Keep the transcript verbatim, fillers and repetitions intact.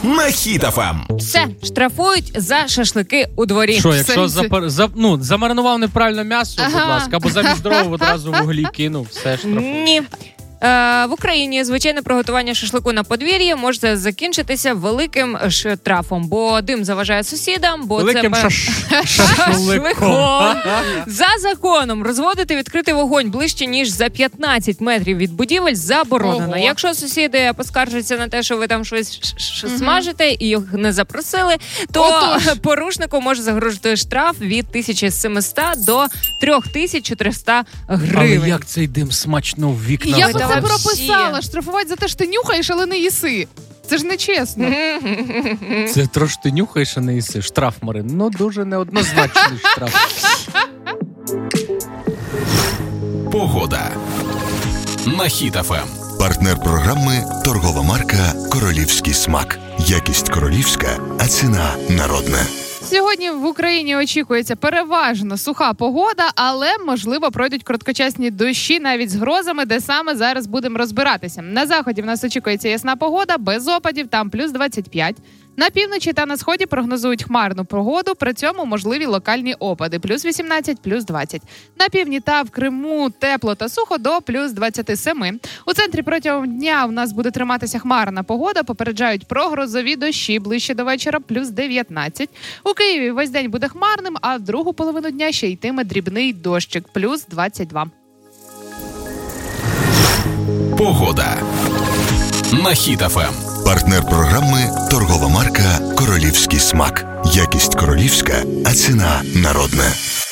на Хіт еф ем. Все, штрафують за шашлики у дворі. Що, якщо запар... за... ну, замаринував неправильно м'ясо, ага. будь ласка, або замість дров одразу вуглі кинув, все штрафують. Ні. В Україні звичайне приготування шашлику на подвір'ї може закінчитися великим штрафом, бо дим заважає сусідам, бо великим це шаш... шашликом. За законом розводити відкритий вогонь ближче, ніж за п'ятнадцять метрів від будівель заборонено. Ого. Якщо сусіди поскаржаться на те, що ви там щось угу. смажите і їх не запросили, то Отож. порушнику може загрожувати штраф від тисяча сімсот до три тисячі чотириста гривень. Але як цей дим смачно в вікна? Я би це прописала, штрафувати за те, що ти нюхаєш, але не їси. Це ж нечесно. Це трошки ти нюхаєш, а не їси. Штраф, Марин. Ну, дуже неоднозначний штраф. Погода на Хіт еф ем. Партнер програми «Торгова марка Королівський смак». Якість королівська, а ціна народна. Сьогодні в Україні очікується переважно суха погода, але, можливо, пройдуть короткочасні дощі навіть з грозами, де саме зараз будемо розбиратися. На заході в нас очікується ясна погода, без опадів, там плюс двадцять п'ять. На півночі та на сході прогнозують хмарну погоду, при цьому можливі локальні опади, плюс вісімнадцять, плюс двадцять. На півдні та в Криму тепло та сухо до плюс двадцять сім. У центрі протягом дня у нас буде триматися хмарна погода, попереджають про грозові дощі ближче до вечора, плюс дев'ятнадцять. У Києві весь день буде хмарним, а в другу половину дня ще йтиме дрібний дощик, плюс двадцять два. Погода на Хіт еф ем. Партнер програми «Торгова марка Королівський смак». Якість королівська, а ціна народна.